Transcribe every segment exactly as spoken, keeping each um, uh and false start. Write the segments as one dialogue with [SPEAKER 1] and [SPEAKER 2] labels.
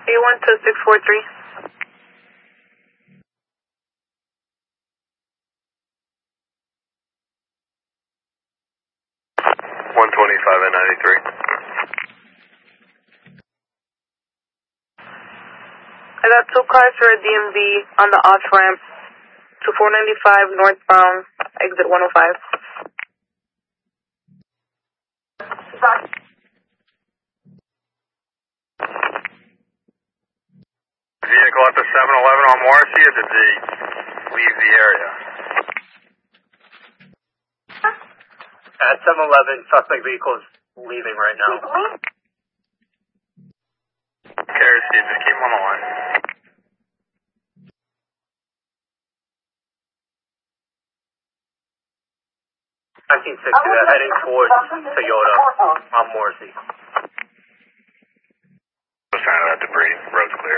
[SPEAKER 1] eight one two six four three.
[SPEAKER 2] one twenty-five and ninety-three.
[SPEAKER 1] I got two cars for a D M V on the off ramp to four ninety-five northbound, exit one oh five.
[SPEAKER 2] Vehicle at the seven eleven on Morrissey, or did they leave the area?
[SPEAKER 3] At seven eleven, suspect vehicle is leaving right now.
[SPEAKER 2] Carrier Steve, just keep him on the line.
[SPEAKER 3] nineteen sixty, they're heading towards Toyota on Morrissey.
[SPEAKER 2] No sign of that debris. Road's clear.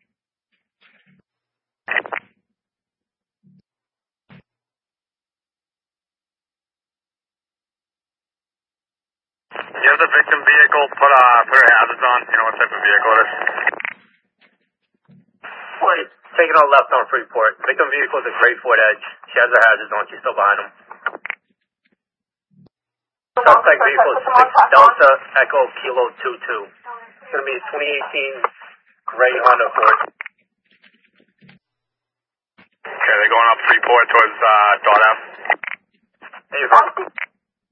[SPEAKER 2] You have the victim vehicle, put, uh, put her hazards on. You know what type of vehicle it is?
[SPEAKER 3] It's taking a left on Freeport. Victim vehicle is a gray Ford Edge. She has her hazards on. She's still behind him. Suspect vehicle is six Delta Echo Kilo two two. It's going to be a twenty eighteen gray Honda Accord.
[SPEAKER 2] Okay, they're going up Freeport towards, uh, Dot F.
[SPEAKER 3] Hey,